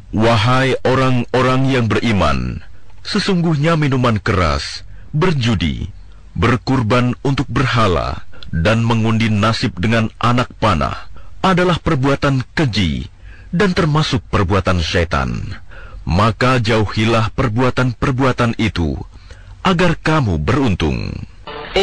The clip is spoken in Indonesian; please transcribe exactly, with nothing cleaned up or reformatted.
Wahai orang-orang yang beriman, sesungguhnya minuman keras, berjudi, berkurban untuk berhala, dan mengundi nasib dengan anak panah adalah perbuatan keji dan termasuk perbuatan syaitan. Maka jauhilah perbuatan-perbuatan itu, agar kamu beruntung.